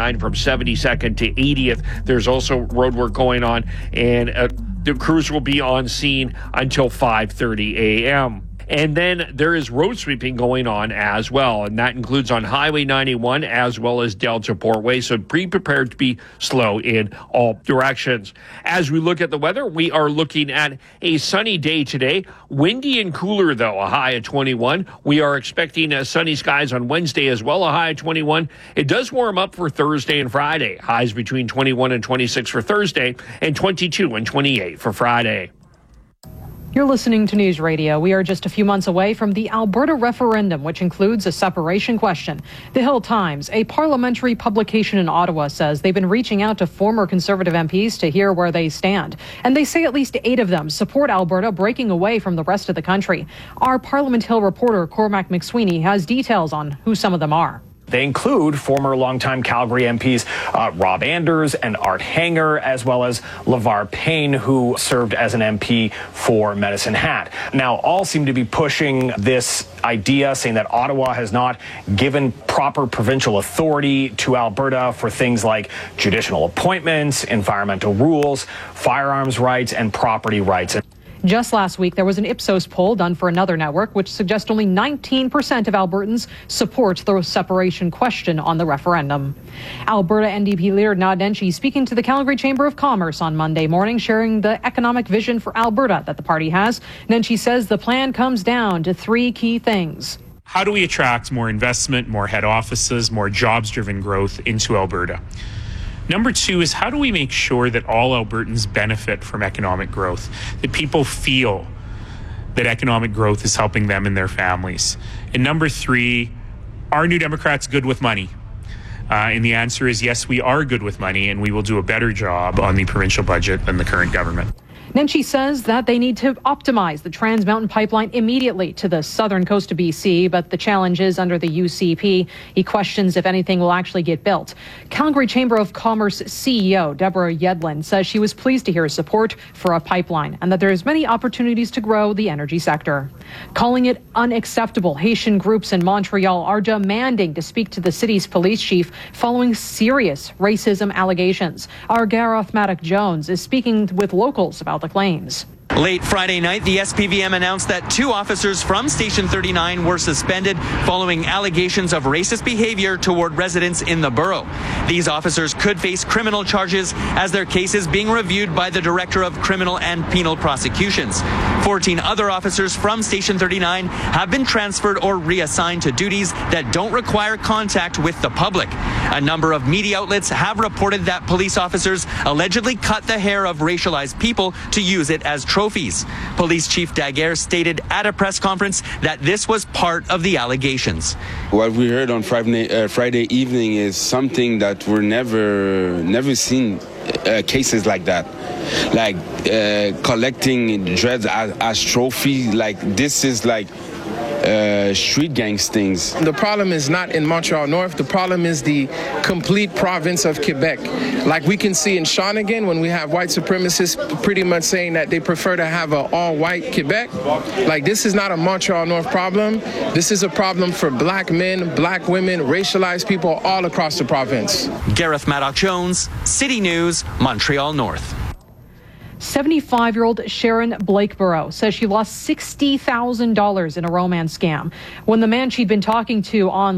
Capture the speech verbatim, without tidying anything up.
ninety-nine from seventy-second to eightieth. There's also road work going on, and uh, the crews will be on scene until five thirty a.m. And then there is road sweeping going on as well, and that includes on Highway ninety-one as well as Delta Portway, so be prepared to be slow in all directions. As we look at the weather, we are looking at a sunny day today. Windy and cooler, though, a high of twenty-one. We are expecting uh, sunny skies on Wednesday as well, a high of twenty-one. It does warm up for Thursday and Friday. Highs between twenty-one and twenty-six for Thursday and twenty-two and twenty-eight for Friday. You're listening to News Radio. We are just a few months away from the Alberta referendum, which includes a separation question. The Hill Times, a parliamentary publication in Ottawa, says they've been reaching out to former Conservative M Ps to hear where they stand. And they say at least eight of them support Alberta breaking away from the rest of the country. Our Parliament Hill reporter, Cormac McSweeney, has details on who some of them are. They include former longtime Calgary M Ps uh, Rob Anders and Art Hanger, as well as LeVar Payne, who served as an M P for Medicine Hat. Now, all seem to be pushing this idea, saying that Ottawa has not given proper provincial authority to Alberta for things like judicial appointments, environmental rules, firearms rights, and property rights. Just last week, there was an Ipsos poll done for another network, which suggests only nineteen percent of Albertans support the separation question on the referendum. Alberta N D P leader Naheed Nenshi speaking to the Calgary Chamber of Commerce on Monday morning, sharing the economic vision for Alberta that the party has. Nenshi says the plan comes down to three key things. How do we attract more investment, more head offices, more jobs-driven growth into Alberta? Number two is, how do we make sure that all Albertans benefit from economic growth, that people feel that economic growth is helping them and their families? And number three, are New Democrats good with money? Uh, and the answer is yes, we are good with money, and we will do a better job on the provincial budget than the current government. Nenshi says that they need to optimize the Trans Mountain Pipeline immediately to the southern coast of B C, but the challenge is under the U C P. He questions if anything will actually get built. Calgary Chamber of Commerce C E O Deborah Yedlin says she was pleased to hear support for a pipeline and that there's many opportunities to grow the energy sector. Calling it unacceptable, Haitian groups in Montreal are demanding to speak to the city's police chief following serious racism allegations. Our Gareth Maddock-Jones is speaking with locals about the claims. Late Friday night, the S P V M announced that two officers from Station thirty-nine were suspended following allegations of racist behavior toward residents in the borough. These officers could face criminal charges as their case is being reviewed by the Director of Criminal and Penal Prosecutions. fourteen other officers from Station thirty-nine have been transferred or reassigned to duties that don't require contact with the public. A number of media outlets have reported that police officers allegedly cut the hair of racialized people to use it as trophies. Police Chief Daguerre stated at a press conference that this was part of the allegations. What we heard on Friday, uh, Friday evening is something that we're never, never seen uh, cases like that. Like uh, collecting dreads as, as trophies, like this is like Uh, street gangs things. The problem is not in Montreal North. The problem is the complete province of Quebec. Like we can see in Shawnigan when we have white supremacists pretty much saying that they prefer to have an all-white Quebec. Like this is not a Montreal North problem. This is a problem for black men, black women, racialized people all across the province. Gareth Maddock-Jones, City News, Montreal North. seventy-five-year-old Sharon Blakeborough says she lost sixty thousand dollars in a romance scam when the man she'd been talking to on